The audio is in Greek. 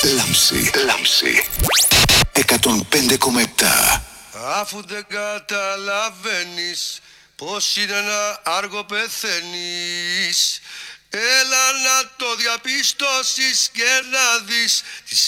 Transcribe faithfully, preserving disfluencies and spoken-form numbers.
Λάμψη, Λάμψη. εκατόν πέντε κόμμα επτά. Αφού δεν καταλαβαίνεις πως είναι ένα άργο πεθαίνεις, έλα να το διαπιστώσεις και να δεις τις